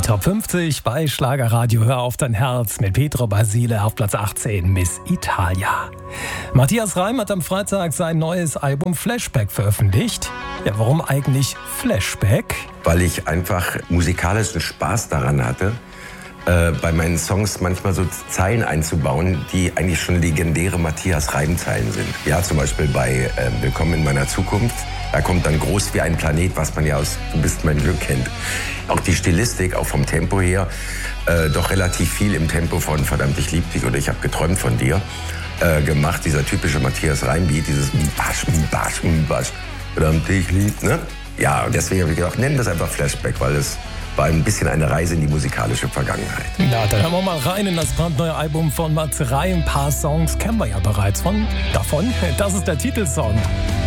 Top 50 bei Schlagerradio Hör auf dein Herz mit Pietro Basile auf Platz 18 Miss Italia. Matthias Reim hat am Freitag sein neues Album Flashback veröffentlicht. Ja, warum eigentlich Flashback? Weil ich einfach musikalischen Spaß daran hatte, bei meinen Songs manchmal so Zeilen einzubauen, die eigentlich schon legendäre Matthias Reim-Zeilen sind. Ja, zum Beispiel bei Willkommen in meiner Zukunft. Da kommt dann groß wie ein Planet, was man ja aus Du bist mein Glück kennt. Auch die Stilistik, auch vom Tempo her, doch relativ viel im Tempo von Verdammt, ich lieb dich oder Ich hab geträumt von dir gemacht. Dieser typische Matthias Reim-Beat, dieses Basch, Basch, Basch, Verdammt, ich lieb, ne? Ja, und deswegen habe ich gedacht, nennen das einfach Flashback, weil es war ein bisschen eine Reise in die musikalische Vergangenheit. Ja, dann hören wir mal rein in das brandneue Album von Matt Reim. Ein paar Songs kennen wir ja bereits davon. Das ist der Titelsong.